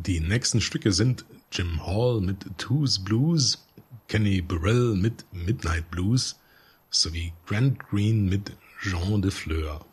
Die nächsten Stücke sind Jim Hall mit Two's Blues, Kenny Burrell mit Midnight Blues sowie Grant Green mit Jean de Fleur.